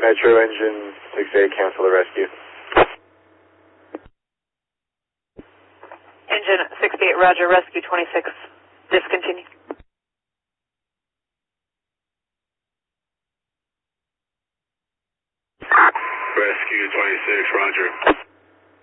Metro engine 68, cancel the rescue. Engine 68, roger, rescue 26, discontinue. Rescue 26, roger.